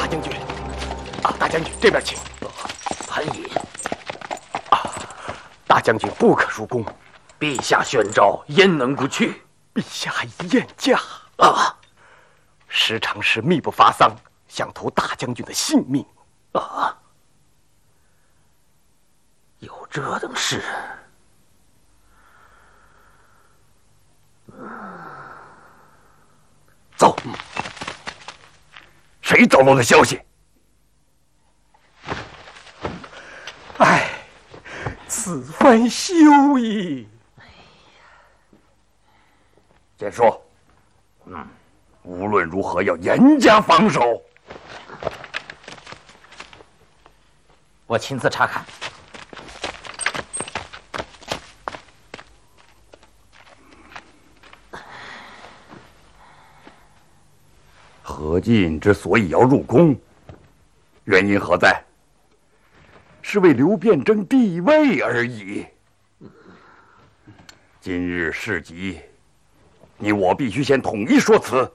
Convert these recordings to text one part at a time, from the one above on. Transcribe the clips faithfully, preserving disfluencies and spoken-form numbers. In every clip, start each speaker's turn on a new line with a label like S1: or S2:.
S1: 将军，啊，大将军这边请。
S2: 潘隐，
S1: 啊，大将军不可入宫。
S2: 陛下宣召，焉能不去？
S1: 陛下宴驾
S2: 啊，
S1: 时常是密不发丧，想图大将军的性命
S2: 啊。有这等事？走。
S3: 谁走漏的消息？
S1: 唉，此番休矣。
S3: 简说，嗯，无论如何要严加防守。
S2: 我亲自查看。
S3: 何进之所以要入宫，原因何在？是为刘辩争帝位而已。今日事急，你我必须先统一说辞。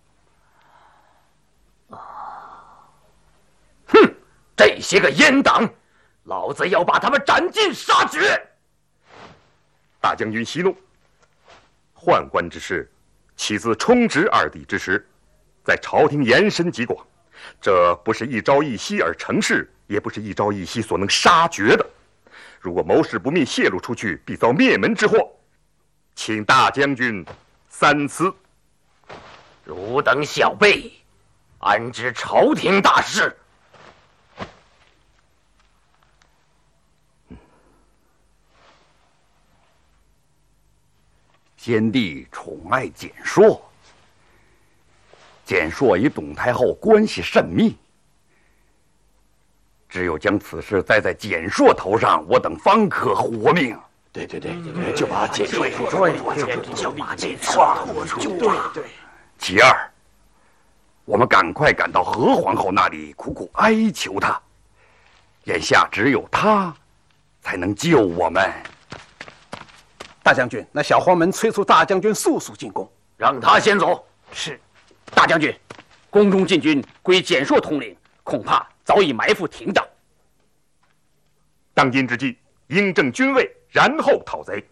S2: 哼，这些个阉党，老子要把他们斩尽杀绝！
S4: 大将军息怒，宦官之事，岂自充直二帝之时？在朝廷延伸极广，这不是一朝一夕而成事，也不是一朝一夕所能杀绝的。如果谋事不密泄露出去，必遭灭门之祸，请大将军三思。
S2: 汝等小辈，安知朝廷大事？
S3: 先帝宠爱简硕。简硕与董太后关系甚密，只有将此事栽在简硕头上，我等方可活命。
S1: 对对对对，就把简硕拖出来，
S2: 就把简硕拖出来。
S1: 对对。
S3: 其二，我们赶快赶到何皇后那里，苦苦哀求她。眼下只有她，才能救我们。
S1: 大将军，那小黄门催促大将军速速进宫，
S2: 让他先走。
S1: 是。
S5: 大将军，宫中禁军归简硕统领，恐怕早已埋伏停当。
S4: 当今之计，应正军位，然后讨贼。